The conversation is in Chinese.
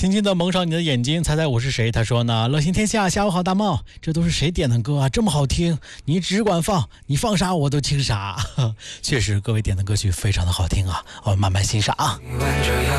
轻轻地蒙上你的眼睛，猜猜我是谁？他说呢，乐行天下，下午好大帽，这都是谁点的歌啊？这么好听，你只管放，你放啥我都听啥。确实，各位点的歌曲非常的好听啊，我们慢慢欣赏啊。